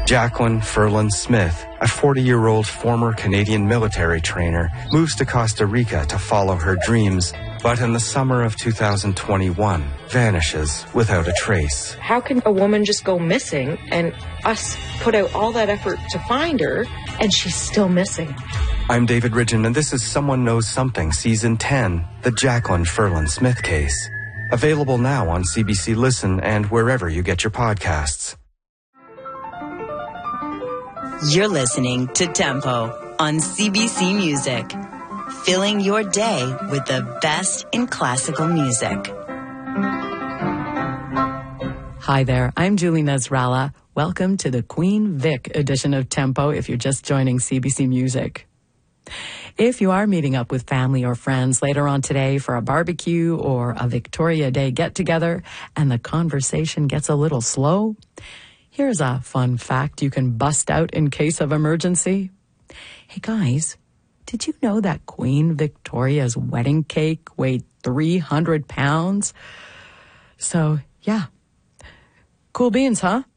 Jacqueline Ferland Smith, a 40-year-old former Canadian military trainer, moves to Costa Rica to follow her dreams, but in the summer of 2021, vanishes without a trace. How can a woman just go missing and us put out all that effort to find her and she's still missing? I'm David Ridgen, and this is Someone Knows Something, Season 10, the Jacqueline Ferland Smith case. Available now on CBC Listen and wherever you get your podcasts. You're listening to Tempo on CBC Music, filling your day with the best in classical music. Hi there, I'm Julie Nasrallah. Welcome to the Queen Vic edition of Tempo if you're just joining CBC Music. If you are meeting up with family or friends later on today for a barbecue or a Victoria Day get-together and the conversation gets a little slow, here's a fun fact you can bust out in case of emergency. Hey guys, did you know that Queen Victoria's wedding cake weighed 300 pounds? So, yeah. Cool beans, huh?